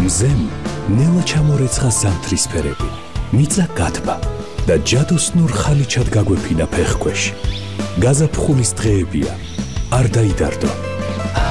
მზემ ნელა ჩამორეცხა ზამთრის ფერები, მიწა გათბა და ჯადოსნურ ხალიჩად გაგვეფინა ფეხქვეშ. გაზაფხულის დღეებია, არ დაიდარდო.